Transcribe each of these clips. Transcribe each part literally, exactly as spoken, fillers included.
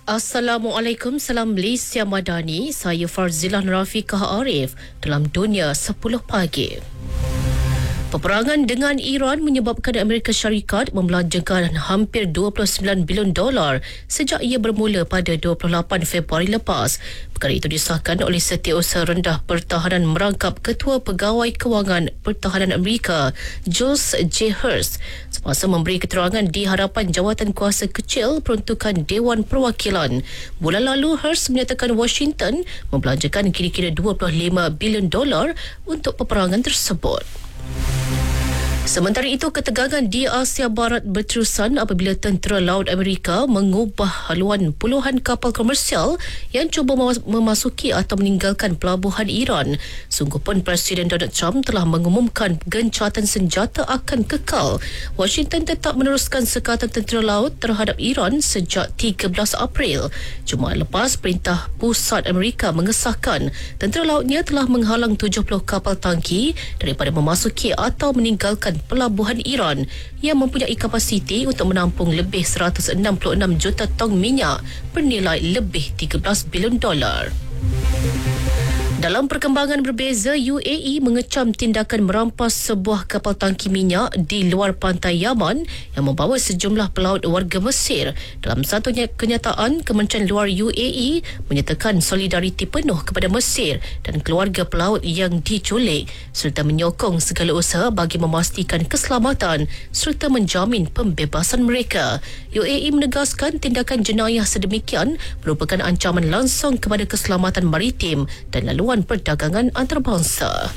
Assalamualaikum, salam Malaysia Madani. Saya Farzilah Rafiqah Arif dalam Dunia sepuluh pagi. Peperangan dengan Iran menyebabkan Amerika Syarikat membelanjakan hampir dua puluh sembilan bilion dolar sejak ia bermula pada dua puluh lapan Februari lepas. Perkara itu disahkan oleh Setiausaha Rendah Pertahanan merangkap Ketua Pegawai Kewangan Pertahanan Amerika, Jules J. Hurst, semasa memberi keterangan di hadapan Jawatan Kuasa Kecil Peruntukan Dewan Perwakilan. Bulan lalu, Hurst menyatakan Washington membelanjakan kira-kira dua puluh lima bilion dolar untuk peperangan tersebut. Sementara itu, ketegangan di Asia Barat berterusan apabila tentera laut Amerika mengubah haluan puluhan kapal komersial yang cuba memasuki atau meninggalkan pelabuhan Iran. Sungguh pun Presiden Donald Trump telah mengumumkan gencatan senjata akan kekal. Washington tetap meneruskan sekatan tentera laut terhadap Iran sejak tiga belas April. Jumaat lepas, Perintah Pusat Amerika mengesahkan tentera lautnya telah menghalang tujuh puluh kapal tangki daripada memasuki atau meninggalkan pelabuhan Iran yang mempunyai kapasiti untuk menampung lebih seratus enam puluh enam juta tong minyak bernilai lebih tiga belas bilion dolar. Dalam perkembangan berbeza, U A E mengecam tindakan merampas sebuah kapal tangki minyak di luar pantai Yaman yang membawa sejumlah pelaut warga Mesir. Dalam satu kenyataan, Kementerian Luar U A E menyatakan solidariti penuh kepada Mesir dan keluarga pelaut yang diculik serta menyokong segala usaha bagi memastikan keselamatan serta menjamin pembebasan mereka. U A E menegaskan tindakan jenayah sedemikian merupakan ancaman langsung kepada keselamatan maritim dan laluan perdagangan antarabangsa.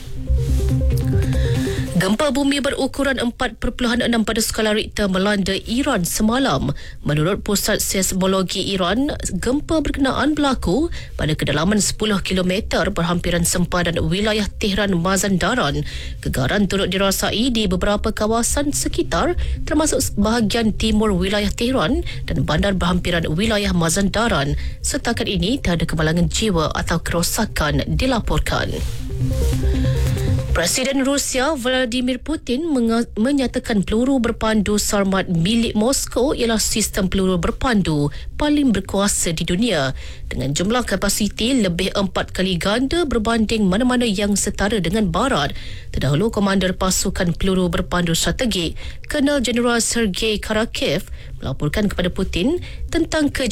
Gempa bumi berukuran empat perpuluhan enam pada skala Richter melanda Iran semalam. Menurut Pusat Seismologi Iran, gempa berkenaan berlaku pada kedalaman sepuluh kilometer berhampiran sempadan wilayah Tehran Mazandaran. Gegaran turut dirasai di beberapa kawasan sekitar termasuk bahagian timur wilayah Tehran dan bandar berhampiran wilayah Mazandaran. Setakat ini, tiada kemalangan jiwa atau kerosakan dilaporkan. Presiden Rusia Vladimir Putin meng- menyatakan peluru berpandu Sarmat milik Moskow ialah sistem peluru berpandu paling berkuasa di dunia dengan jumlah kapasiti lebih empat kali ganda berbanding mana-mana yang setara dengan Barat. Terdahulu, Komander Pasukan Peluru Berpandu Strategik, Kolonel Jeneral Sergei Karakev melaporkan kepada Putin tentang ke